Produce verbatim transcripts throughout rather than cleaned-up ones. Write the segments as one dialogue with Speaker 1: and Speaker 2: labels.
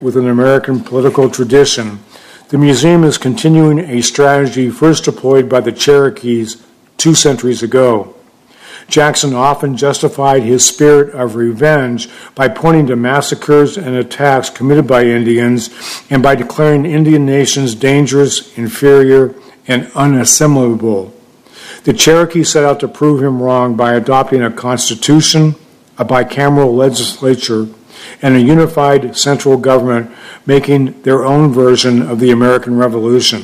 Speaker 1: with an American political tradition, the museum is continuing a strategy first deployed by the Cherokees two centuries ago. Jackson often justified his spirit of revenge by pointing to massacres and attacks committed by Indians and by declaring Indian nations dangerous, inferior, and unassimilable. The Cherokee set out to prove him wrong by adopting a constitution, a bicameral legislature, and a unified central government, making their own version of the American Revolution.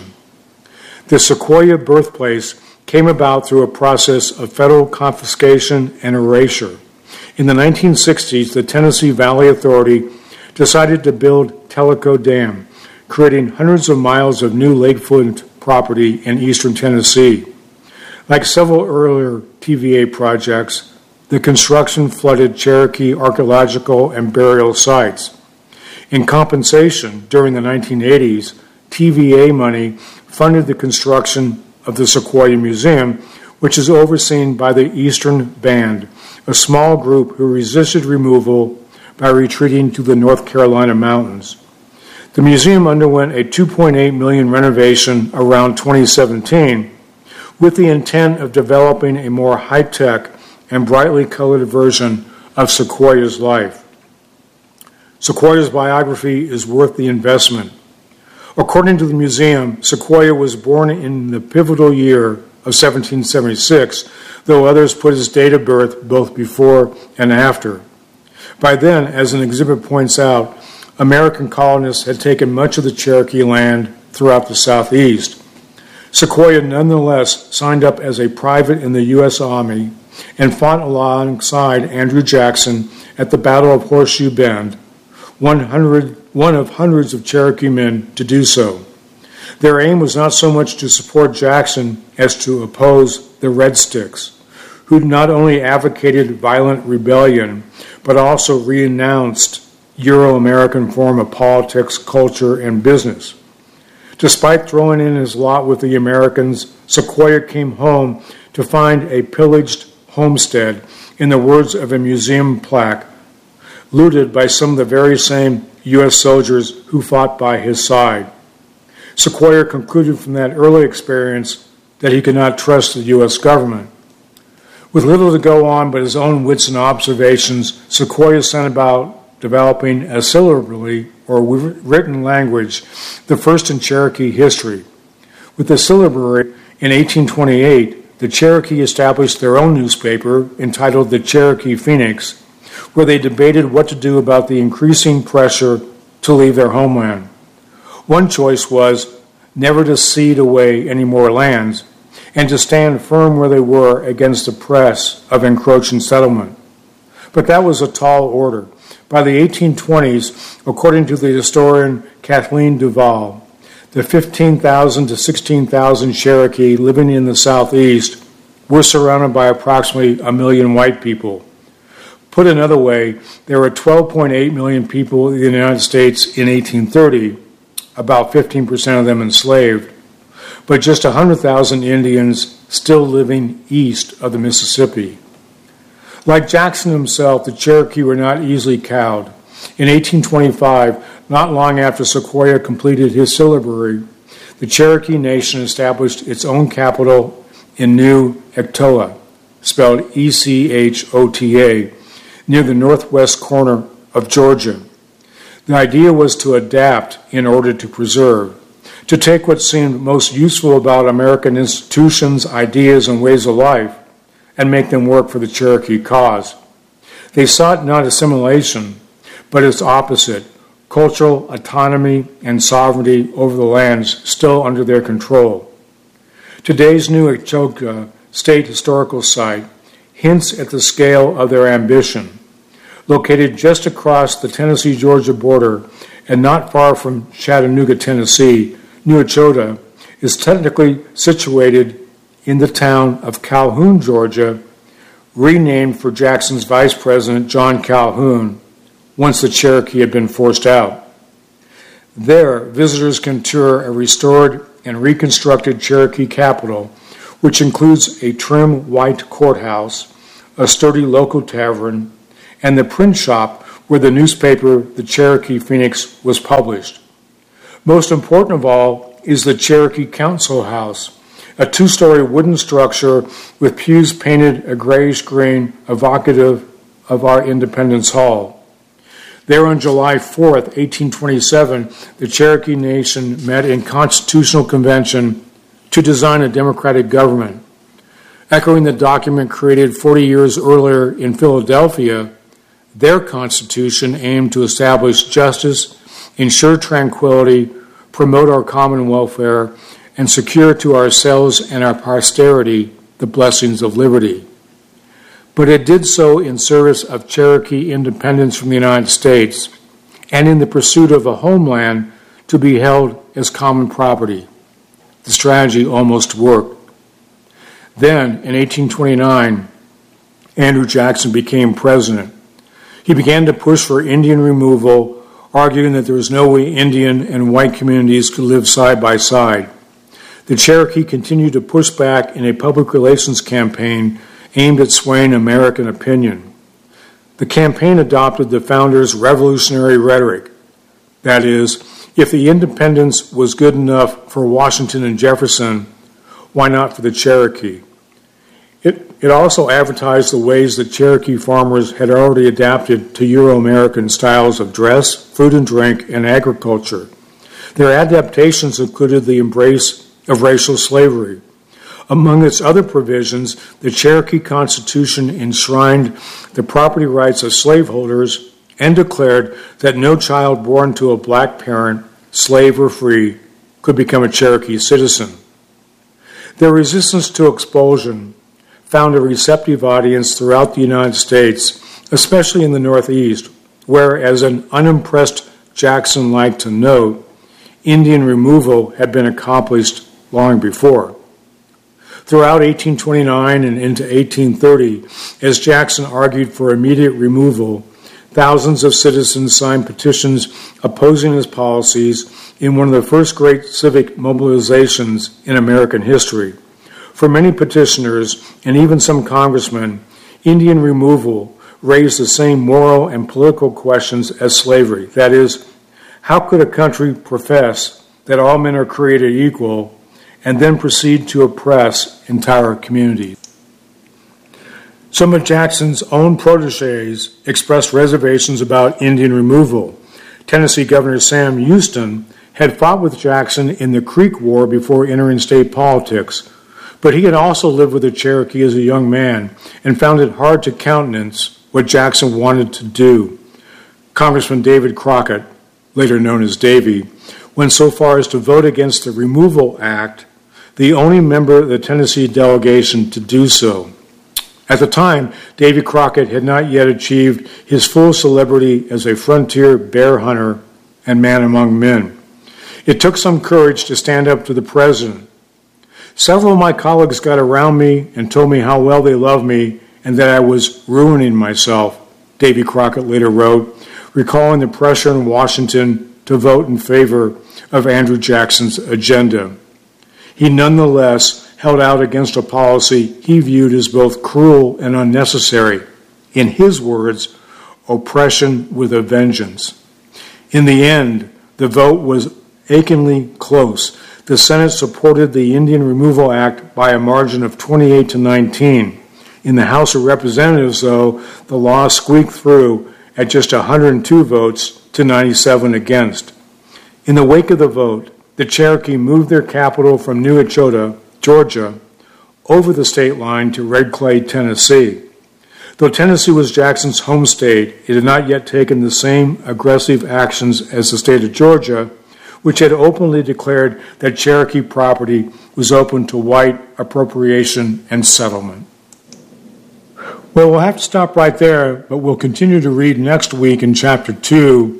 Speaker 1: The Sequoyah birthplace came about through a process of federal confiscation and erasure. In the nineteen sixties, the Tennessee Valley Authority decided to build Tellico Dam, creating hundreds of miles of new lakefront property in eastern Tennessee. Like several earlier T V A projects, the construction flooded Cherokee archaeological and burial sites. In compensation, during the nineteen eighties, T V A money funded the construction of the Sequoyah Museum, which is overseen by the Eastern Band, a small group who resisted removal by retreating to the North Carolina mountains. The museum underwent a two point eight million dollars renovation around twenty seventeen with the intent of developing a more high-tech and brightly colored version of Sequoyah's life. Sequoyah's biography is worth the investment. According to the museum, Sequoyah was born in the pivotal year of seventeen seventy-six, though others put his date of birth both before and after. By then, as an exhibit points out, American colonists had taken much of the Cherokee land throughout the Southeast. Sequoyah nonetheless signed up as a private in the U S Army and fought alongside Andrew Jackson at the Battle of Horseshoe Bend, one hundred, one of hundreds of Cherokee men to do so. Their aim was not so much to support Jackson as to oppose the Red Sticks, who not only advocated violent rebellion, but also renounced Euro-American form of politics, culture, and business. Despite throwing in his lot with the Americans, Sequoyah came home to find a pillaged homestead, in the words of a museum plaque, looted by some of the very same U S soldiers who fought by his side. Sequoyah concluded from that early experience that he could not trust the U S government. With little to go on but his own wits and observations, Sequoyah set about developing a syllabary, or written language, the first in Cherokee history. With the syllabary, in eighteen twenty-eight, the Cherokee established their own newspaper entitled the Cherokee Phoenix, where they debated what to do about the increasing pressure to leave their homeland. One choice was never to cede away any more lands and to stand firm where they were against the press of encroaching settlement. But that was a tall order. By the eighteen twenties, according to the historian Kathleen Duval, the fifteen thousand to sixteen thousand Cherokee living in the Southeast were surrounded by approximately a million white people. Put another way, there were twelve point eight million people in the United States in eighteen thirty, about fifteen percent of them enslaved, but just one hundred thousand Indians still living east of the Mississippi. Like Jackson himself, the Cherokee were not easily cowed. In eighteen twenty-five, not long after Sequoyah completed his syllabary, the Cherokee Nation established its own capital in New Echota, spelled E C H O T A, near the northwest corner of Georgia. The idea was to adapt in order to preserve, to take what seemed most useful about American institutions, ideas, and ways of life, and make them work for the Cherokee cause. They sought not assimilation, but its opposite, cultural autonomy and sovereignty over the lands still under their control. Today's New Echota State Historical Site hints at the scale of their ambition. Located just across the Tennessee-Georgia border and not far from Chattanooga, Tennessee, New Echota is technically situated in the town of Calhoun, Georgia, renamed for Jackson's vice president, John Calhoun, once the Cherokee had been forced out. There, visitors can tour a restored and reconstructed Cherokee capital, which includes a trim white courthouse, a sturdy local tavern, and the print shop where the newspaper, the Cherokee Phoenix, was published. Most important of all is the Cherokee Council House, a two-story wooden structure with pews painted a grayish-green, evocative of our Independence Hall. There on July fourth, eighteen twenty-seven, the Cherokee Nation met in Constitutional Convention to design a democratic government. Echoing the document created forty years earlier in Philadelphia, their Constitution aimed to establish justice, ensure tranquility, promote our common welfare, and secure to ourselves and our posterity the blessings of liberty. But it did so in service of Cherokee independence from the United States and in the pursuit of a homeland to be held as common property. The strategy almost worked. Then, in eighteen twenty-nine, Andrew Jackson became president. He began to push for Indian removal, arguing that there was no way Indian and white communities could live side by side. The Cherokee continued to push back in a public relations campaign aimed at swaying American opinion. The campaign adopted the founders' revolutionary rhetoric. That is, if the independence was good enough for Washington and Jefferson, why not for the Cherokee? It, it also advertised the ways that Cherokee farmers had already adapted to Euro-American styles of dress, food and drink, and agriculture. Their adaptations included the embrace of racial slavery. Among its other provisions, the Cherokee Constitution enshrined the property rights of slaveholders and declared that no child born to a black parent, slave or free, could become a Cherokee citizen. Their resistance to expulsion found a receptive audience throughout the United States, especially in the Northeast, where, as an unimpressed Jackson liked to note, Indian removal had been accomplished long before. Throughout eighteen twenty-nine and into eighteen thirty, as Jackson argued for immediate removal, thousands of citizens signed petitions opposing his policies in one of the first great civic mobilizations in American history. For many petitioners, and even some congressmen, Indian removal raised the same moral and political questions as slavery. That is, how could a country profess that all men are created equal and then proceed to oppress entire communities? Some of Jackson's own protégés expressed reservations about Indian removal. Tennessee Governor Sam Houston had fought with Jackson in the Creek War before entering state politics, but he had also lived with the Cherokee as a young man and found it hard to countenance what Jackson wanted to do. Congressman David Crockett, later known as Davy, went so far as to vote against the Removal Act, the only member of the Tennessee delegation to do so. At the time, Davy Crockett had not yet achieved his full celebrity as a frontier bear hunter and man among men. It took some courage to stand up to the president. Several of my colleagues got around me and told me how well they loved me and that I was ruining myself, Davy Crockett later wrote, recalling the pressure in Washington to vote in favor of Andrew Jackson's agenda. He nonetheless held out against a policy he viewed as both cruel and unnecessary. In his words, oppression with a vengeance. In the end, the vote was achingly close. The Senate supported the Indian Removal Act by a margin of twenty-eight to nineteen. In the House of Representatives, though, the law squeaked through at just one hundred two votes to ninety-seven against. In the wake of the vote, the Cherokee moved their capital from New Echota, Georgia, over the state line to Red Clay, Tennessee. Though Tennessee was Jackson's home state, it had not yet taken the same aggressive actions as the state of Georgia, which had openly declared that Cherokee property was open to white appropriation and settlement. Well, we'll have to stop right there, but we'll continue to read next week in Chapter two,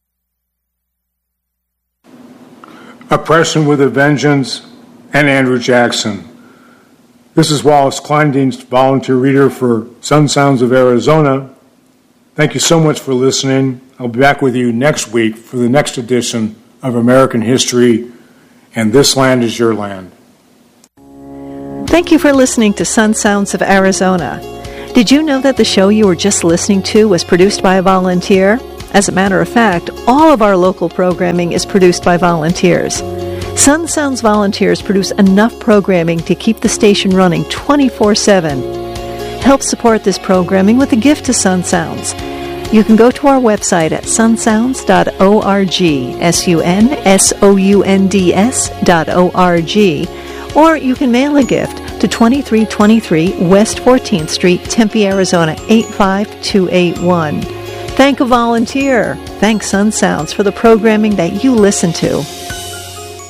Speaker 1: Oppression with a Vengeance, and Andrew Jackson. This is Wallace Kleindienst, volunteer reader for Sun Sounds of Arizona. Thank you so much for listening. I'll be back with you next week for the next edition of American History, and This Land is Your Land.
Speaker 2: Thank you for listening to Sun Sounds of Arizona. Did you know that the show you were just listening to was produced by a volunteer? As a matter of fact, all of our local programming is produced by volunteers. Sun Sounds volunteers produce enough programming to keep the station running twenty-four seven. Help support this programming with a gift to Sun Sounds. You can go to our website at sun sounds dot org, S U N S O U N D S dot O R G, or you can mail a gift to twenty-three twenty-three West fourteenth Street, Tempe, Arizona, eight five two eight one. Thank a volunteer. Thank Sun Sounds for the programming that you listen to.